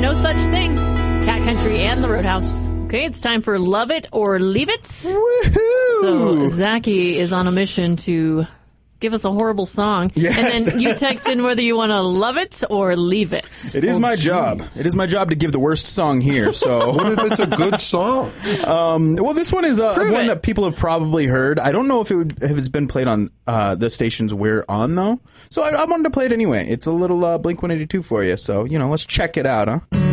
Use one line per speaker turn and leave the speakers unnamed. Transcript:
No Such Thing. Cat Country and the Roadhouse. Okay, it's time for Love It or Leave It.
Woohoo!
So Zachy is on a mission to give us a horrible song.
Yes.
And then you text in whether you want to love it or leave it.
It is my job. It is my job to give the worst song here. So,
What if it's a good song?
well, this one is
Prove
one
it.
that people have probably heard. I don't know if it's been played on the stations we're on, though. So I wanted to play it anyway. It's a little Blink-182 for you. So, let's check it out, huh?